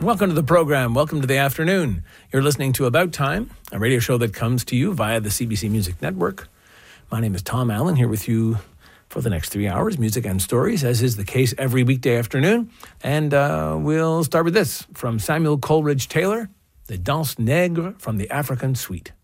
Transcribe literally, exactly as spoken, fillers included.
Welcome to the program. Welcome to the afternoon. You're listening to About Time, a radio show that comes to you via the C B C Music Network. My name is Tom Allen, here with you for the next three hours, music and stories, as is the case every weekday afternoon. And uh, we'll start with this from Samuel Coleridge Taylor, the Danse Nègre from the African Suite.